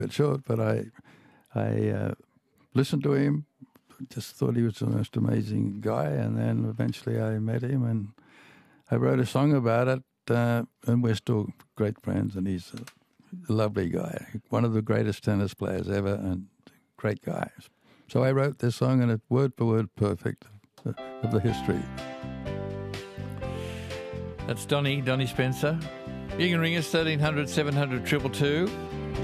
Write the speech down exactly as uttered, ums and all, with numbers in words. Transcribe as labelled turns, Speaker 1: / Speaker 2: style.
Speaker 1: bit short, but I, I uh, listened to him, just thought he was the most amazing guy, and then eventually I met him and I wrote a song about it, uh, and we're still great friends, and he's a lovely guy, one of the greatest tennis players ever, and great guy. So I wrote this song, and it's word for word perfect of, of the history.
Speaker 2: That's Donnie, Donnie Spencer. You can ring us, thirteen hundred, seven hundred, two two two.